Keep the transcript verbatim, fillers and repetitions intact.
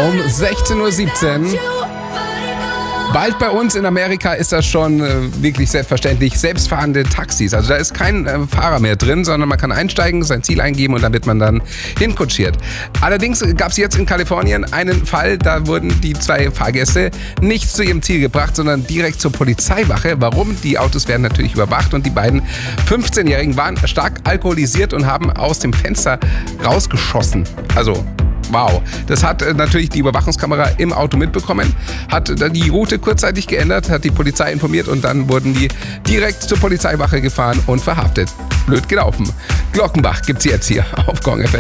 Um sechzehn Uhr siebzehn. Bald bei uns in Amerika ist das schon äh, wirklich selbstverständlich. Selbstfahrende Taxis. Also da ist kein äh, Fahrer mehr drin, sondern man kann einsteigen, sein Ziel eingeben und dann wird man dann hinkutschiert. Allerdings gab es jetzt in Kalifornien einen Fall, da wurden die zwei Fahrgäste nicht zu ihrem Ziel gebracht, sondern direkt zur Polizeiwache. Warum? Die Autos werden natürlich überwacht und die beiden fünfzehnjährigen waren stark alkoholisiert und haben aus dem Fenster rausgeschossen. Also wow, das hat äh, natürlich die Überwachungskamera im Auto mitbekommen, hat dann die Route kurzzeitig geändert, hat die Polizei informiert und dann wurden die direkt zur Polizeiwache gefahren und verhaftet. Blöd gelaufen. Glockenbach gibt's jetzt hier auf Gong F M.